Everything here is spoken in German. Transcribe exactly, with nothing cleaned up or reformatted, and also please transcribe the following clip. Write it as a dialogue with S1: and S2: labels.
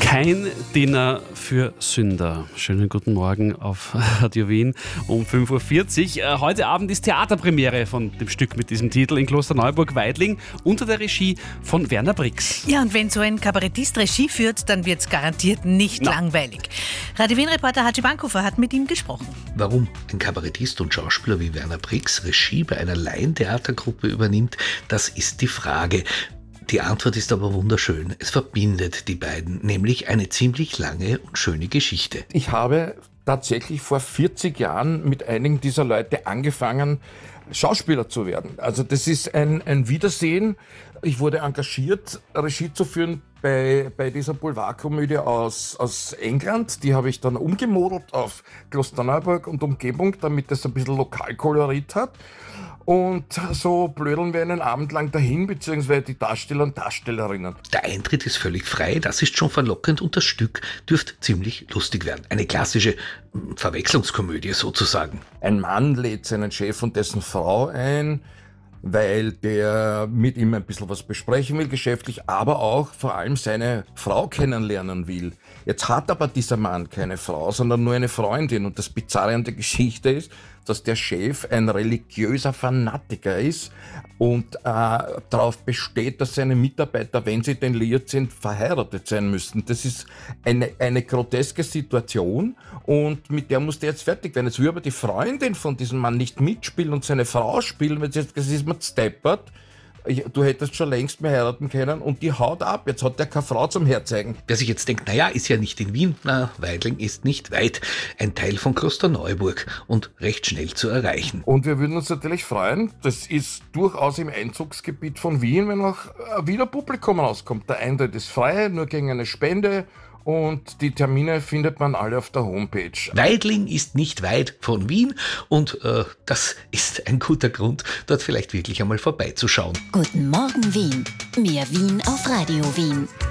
S1: Kein Dinner für Sünder. Schönen guten Morgen auf Radio Wien um fünf Uhr vierzig. Heute Abend ist Theaterpremiere von dem Stück mit diesem Titel in Klosterneuburg-Weidling unter der Regie von Werner Brix.
S2: Ja, und wenn so ein Kabarettist Regie führt, dann wird es garantiert nicht
S1: Na.
S2: langweilig. Radio Wien-Reporter Haji Bankhofer hat mit ihm gesprochen.
S3: Warum ein Kabarettist und Schauspieler wie Werner Brix Regie bei einer Laientheatergruppe übernimmt, das ist die Frage. Die Antwort ist aber wunderschön. Es verbindet die beiden, nämlich eine ziemlich lange und schöne Geschichte.
S4: Ich habe tatsächlich vor vierzig Jahren mit einigen dieser Leute angefangen, Schauspieler zu werden. Also das ist ein, ein Wiedersehen. Ich wurde engagiert, Regie zu führen bei, bei dieser Boulevardkomödie aus, aus England. Die habe ich dann umgemodelt auf Klosterneuburg und Umgebung, damit das ein bisschen Lokalkolorit hat. Und so blödeln wir einen Abend lang dahin, beziehungsweise die Darsteller und Darstellerinnen.
S3: Der Eintritt ist völlig frei, das ist schon verlockend und das Stück dürfte ziemlich lustig werden. Eine klassische Verwechslungskomödie sozusagen.
S4: Ein Mann lädt seinen Chef und dessen Frau ein, weil der mit ihm ein bisschen was besprechen will, geschäftlich, aber auch vor allem seine Frau kennenlernen will. Jetzt hat aber dieser Mann keine Frau, sondern nur eine Freundin. Und das Bizarre an der Geschichte ist, dass der Chef ein religiöser Fanatiker ist und äh, darauf besteht, dass seine Mitarbeiter, wenn sie denn liiert sind, verheiratet sein müssen. Das ist eine, eine groteske Situation und mit der muss der jetzt fertig werden. Jetzt will aber die Freundin von diesem Mann nicht mitspielen und seine Frau spielen, weil sie jetzt, das ist mir steppert. Du hättest schon längst mehr heiraten können und die haut ab. Jetzt hat der keine Frau zum Herzeigen.
S3: Wer sich jetzt denkt, naja, ist ja nicht in Wien, na, Weidling ist nicht weit. Ein Teil von Klosterneuburg und recht schnell zu erreichen.
S4: Und wir würden uns natürlich freuen, das ist durchaus im Einzugsgebiet von Wien, wenn auch wieder Publikum rauskommt. Der Eintritt ist frei, nur gegen eine Spende. Und die Termine findet man alle auf der Homepage.
S3: Weidling ist nicht weit von Wien und äh, das ist ein guter Grund, dort vielleicht wirklich einmal vorbeizuschauen.
S5: Guten Morgen Wien. Mehr Wien auf Radio Wien.